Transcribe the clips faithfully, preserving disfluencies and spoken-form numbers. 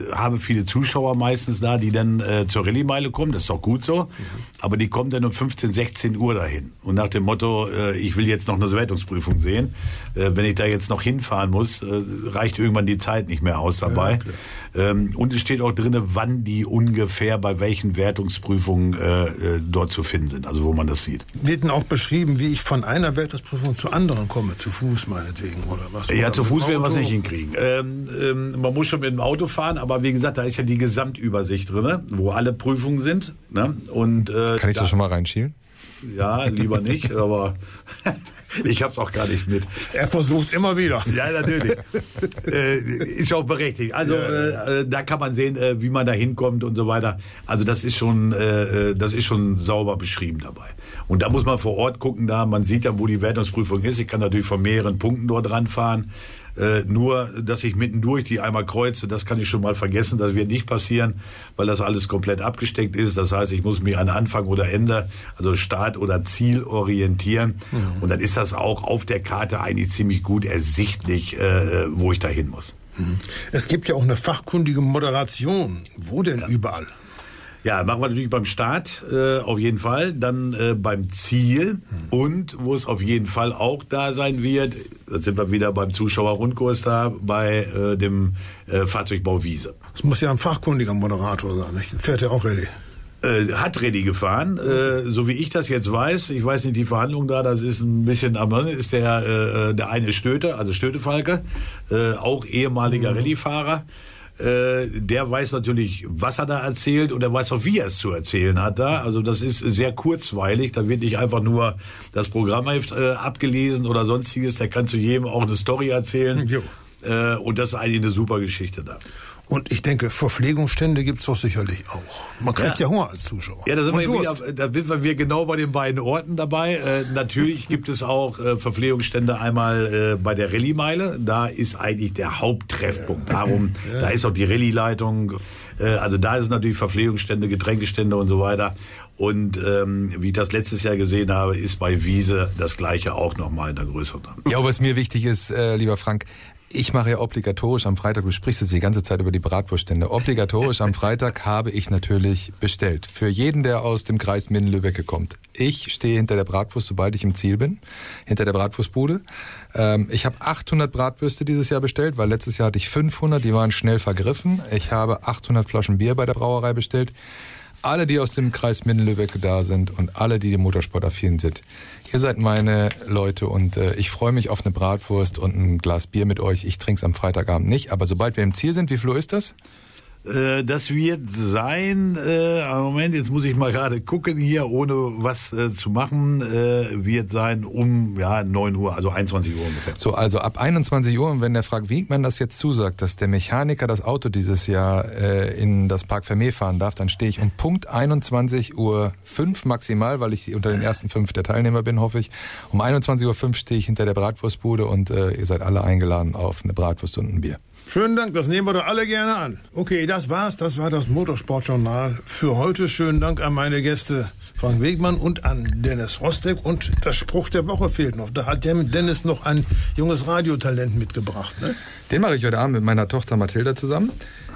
habe viele Zuschauer meistens da, die dann äh, zur Rallye-Meile kommen, das ist doch gut so, mhm. aber die kommen dann um fünfzehn, sechzehn Uhr dahin und nach dem Motto, äh, ich will jetzt noch eine Wertungsprüfung sehen, äh, wenn ich da jetzt noch hinfahren muss, äh, reicht irgendwann die Zeit nicht mehr aus dabei. Ja, ähm, und es steht auch drin, wann die ungefähr bei welchen Wertungsprüfungen äh, äh, dort zu finden sind, also wo man das sieht. Wird denn auch beschrieben, wie ich von einer Wertungsprüfung zur anderen komme, zu Fuß meinetwegen oder was? Ja, oder zu Fuß werden wir es nicht hinkriegen. Ähm, ähm, man muss schon mit dem Auto fahren, aber wie gesagt, da ist ja die Gesamtübersicht drin, wo alle Prüfungen sind. Ne? Und, äh, Kann ich da, da schon mal reinschielen? Ja, lieber nicht, aber ich hab's auch gar nicht mit. Er versucht's immer wieder. Ja, natürlich. äh, ist auch berechtigt. Also ja. äh, da kann man sehen, äh, wie man da hinkommt und so weiter. Also das ist schon, äh, das ist schon sauber beschrieben dabei. Und da muss man vor Ort gucken, da man sieht dann, wo die Wertungsprüfung ist. Ich kann natürlich von mehreren Punkten dort ranfahren. Äh, nur, dass ich mittendurch die einmal kreuze, das kann ich schon mal vergessen. Das wird nicht passieren, weil das alles komplett abgesteckt ist. Das heißt, ich muss mich an Anfang oder Ende, also Start oder Ziel orientieren. Mhm. Und dann ist das auch auf der Karte eigentlich ziemlich gut ersichtlich, äh, wo ich da hin muss. Mhm. Es gibt ja auch eine fachkundige Moderation. Wo denn ja. überall? Ja, machen wir natürlich beim Start äh, auf jeden Fall, dann äh, beim Ziel mhm. und wo es auf jeden Fall auch da sein wird, da sind wir wieder beim Zuschauerrundkurs da, bei äh, dem äh, Fahrzeugbau Wiese. Das muss ja ein fachkundiger Moderator sein, nicht? Fährt ja auch Rallye. Äh, hat Rallye gefahren, äh, so wie ich das jetzt weiß. Ich weiß nicht, die Verhandlung da, das ist ein bisschen, aber ist der, äh, der eine Stöte, also Stöte-Falke, äh, auch ehemaliger mhm. Rallye-Fahrer. Der weiß natürlich, was er da erzählt und er weiß auch, wie er es zu erzählen hat da. Also das ist sehr kurzweilig. Da wird nicht einfach nur das Programmheft äh, abgelesen oder sonstiges. Der kann zu jedem auch eine Story erzählen. Jo. Äh, und das ist eigentlich eine super Geschichte da. Und ich denke, Verpflegungsstände gibt's doch sicherlich auch. Man kriegt ja, ja Hunger als Zuschauer. Ja, da sind, wir wieder, da sind wir genau bei den beiden Orten dabei. Äh, natürlich gibt es auch äh, Verpflegungsstände einmal äh, bei der Rallye-Meile. Da ist eigentlich der Haupttreffpunkt. Darum, ja. Da ist auch die Rallye-Leitung. Äh, also da ist natürlich Verpflegungsstände, Getränkestände und so weiter. Und ähm, wie ich das letztes Jahr gesehen habe, ist bei Wiese das Gleiche auch nochmal in der größeren. Ja, was mir wichtig ist, äh, lieber Frank, ich mache ja obligatorisch am Freitag, du sprichst jetzt die ganze Zeit über die Bratwurststände, obligatorisch am Freitag habe ich natürlich bestellt. Für jeden, der aus dem Kreis Minden-Lübbecke kommt. Ich stehe hinter der Bratwurst, sobald ich im Ziel bin, hinter der Bratwurstbude. Ähm, ich habe achthundert Bratwürste dieses Jahr bestellt, weil letztes Jahr hatte ich fünfhundert, die waren schnell vergriffen. Ich habe achthundert Flaschen Bier bei der Brauerei bestellt. Alle, die aus dem Kreis Minden-Lübbecke da sind und alle, die dem Motorsport-affin sind. Ihr seid meine Leute und äh, ich freue mich auf eine Bratwurst und ein Glas Bier mit euch. Ich trinke es am Freitagabend nicht, aber sobald wir im Ziel sind, wie viel Uhr ist das? Äh, das wird sein, äh, Moment, jetzt muss ich mal gerade gucken hier, ohne was äh, zu machen, äh, wird sein um ja, neun Uhr, also einundzwanzig Uhr ungefähr. So, also ab einundzwanzig Uhr, und wenn der Frank Wiegmann das jetzt zusagt, dass der Mechaniker das Auto dieses Jahr äh, in das Park Vermeer fahren darf, dann stehe ich um Punkt einundzwanzig Uhr fünf maximal, weil ich unter den ersten fünf der Teilnehmer bin, hoffe ich. Um einundzwanzig Uhr fünf stehe ich hinter der Bratwurstbude und äh, ihr seid alle eingeladen auf eine Bratwurst und ein Bier. Schönen Dank, das nehmen wir doch alle gerne an. Okay, das war's. Das war das Motorsportjournal für heute. Schönen Dank an meine Gäste Frank Wiegmann und an Dennis Rostek. Und der Spruch der Woche fehlt noch. Da hat Dennis noch ein junges Radiotalent mitgebracht. Ne? Den mache ich heute Abend mit meiner Tochter Mathilda zusammen.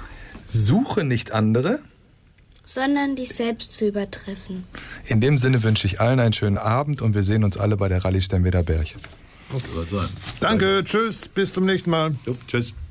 Suche nicht andere, sondern dich selbst zu übertreffen. In dem Sinne wünsche ich allen einen schönen Abend und wir sehen uns alle bei der Rallye Sternweder Berg. Okay. Danke, tschüss, bis zum nächsten Mal. Jo, tschüss.